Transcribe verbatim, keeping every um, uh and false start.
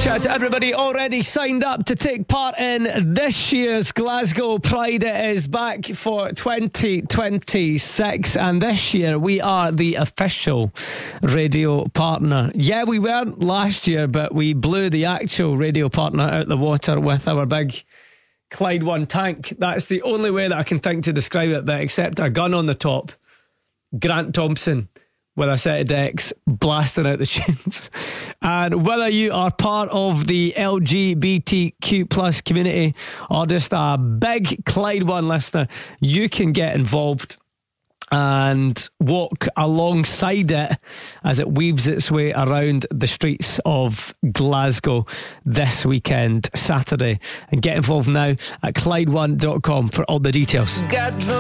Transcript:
Shout out to everybody already signed up to take part in this year's Glasgow Pride. It is back for twenty twenty-six, and this year we are the official radio partner. Yeah, we weren't last year, but we blew the actual radio partner out the water with our big Clyde One tank. That's the only way that I can think to describe it, but except a gun on the top, Grant Thompson with a set of decks blasting out the tunes. And whether you are part of the L G B T Q plus community or just a big Clyde One listener, you can get involved and walk alongside it as it weaves its way around the streets of Glasgow this weekend, Saturday. And get involved now at Clyde one dot com for all the details.